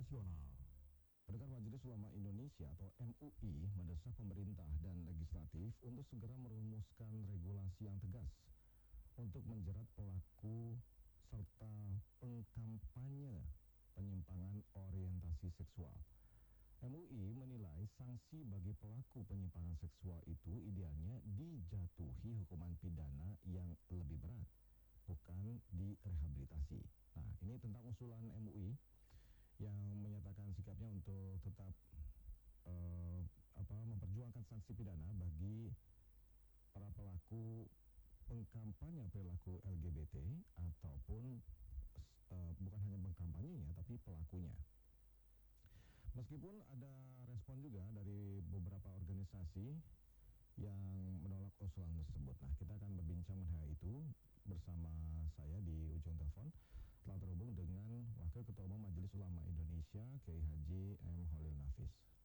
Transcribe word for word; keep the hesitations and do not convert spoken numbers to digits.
nasional. Pendengar Majelis Ulama Indonesia atau M U I mendesak pemerintah dan legislatif untuk segera merumuskan regulasi yang tegas untuk menjerat pelaku serta pengkampanye penyimpangan orientasi seksual. M U I menilai sanksi bagi pelaku penyimpangan seksual itu idealnya dijatuhi hukuman pidana yang lebih berat, bukan direhabilitasi. Nah, ini tentang usulan M U I yang menyatakan sikapnya untuk tetap uh, apa, memperjuangkan sanksi pidana bagi para pelaku pengkampanye perilaku L G B T ataupun uh, bukan hanya pengkampanyenya tapi pelakunya. Meskipun ada respon juga dari beberapa organisasi yang menolak usulan tersebut. Nah, kita akan berbincang mengenai itu bersama saya di ujung telepon. Telah terhubung dengan Wakil Ketua Umum Majelis Ulama Indonesia, Kiai Haji M. Holil Nafis.